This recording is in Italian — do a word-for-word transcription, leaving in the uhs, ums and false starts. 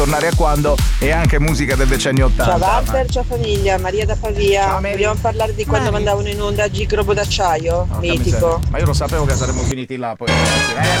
tornare a quando è anche musica del decennio ottanta. Ciao Walter, ciao famiglia, Maria da Pavia. Ciao, Mary. Vogliamo parlare di quando Mary. mandavano in onda Gigrobo d'acciaio? Porca Mitico. miseria. Ma io lo sapevo che saremmo finiti là poi, ragazzi. Eh,